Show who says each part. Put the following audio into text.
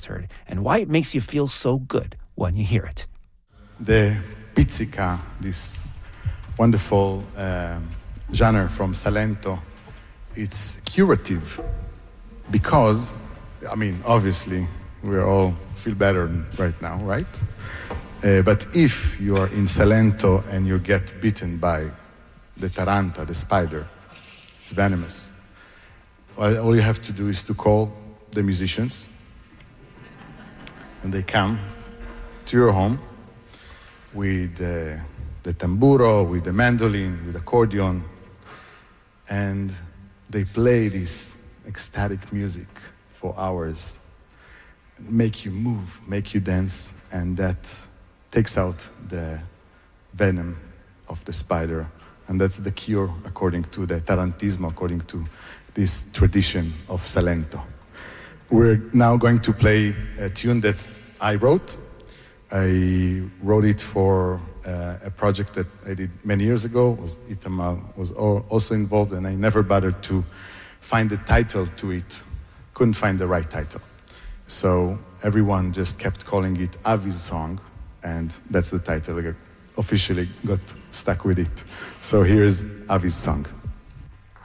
Speaker 1: just heard and why it makes you feel so good when you hear it.
Speaker 2: The pizzica, this wonderful genre from Salento, it's curative because, I mean, obviously, we all feel better right now, right? But if you are in Salento and you get bitten by the taranta, the spider, it's venomous. Well, all you have to do is to call the musicians, and they come to your home with the tamburo, with the mandolin, with accordion, and they play this ecstatic music for hours, make you move, make you dance, and that takes out the venom of the spider. And that's the cure according to the Tarantismo, according to this tradition of Salento. We're now going to play a tune that I wrote. I wrote it for a project that I did many years ago. Itamar was also involved, and I never bothered to find the title to it. Couldn't find the right title. So everyone just kept calling it Avi's song, and that's the title. I officially got stuck with it. So here's Avi's song.